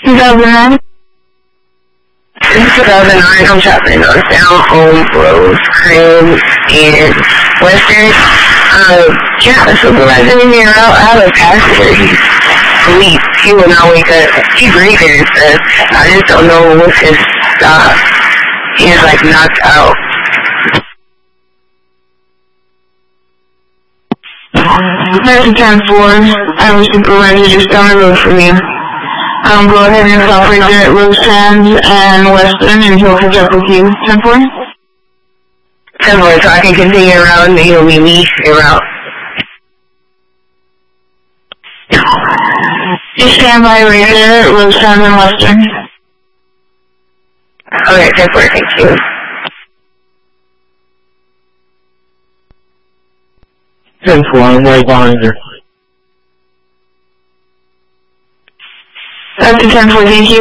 2009? Since 2009, I'm shopping on Sound Home, Rose, Crane, and Western. Yeah, the supervisor in here, I have a passenger. He's asleep. He will not wake up. He's breathing and stuff. I just don't know what's his stop. He's like knocked out. There's a 10-4. I have a supervisor just down the road from you. Go ahead and stop right there at Rose Sands and Western, and he'll catch up with you. 10-4? 10-4, so I can continue around, and he'll meet me around. Just stand by right there at Rose Sands and Western. Okay, 10-4, thank you. I'm right behind her. That's the 10-4, thank you.